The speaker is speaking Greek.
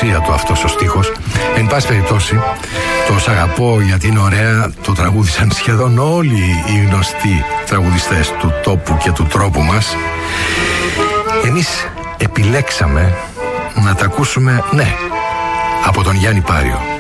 ουσία του αυτός ο στίχος. Εν πάση περιπτώσει, το «Σ' αγαπώ γιατί είναι ωραία» το τραγούδισαν σχεδόν όλοι οι γνωστοί τραγουδιστές του τόπου και του τρόπου μας. Εμείς επιλέξαμε να τα ακούσουμε, ναι, από τον Γιάννη Πάριο.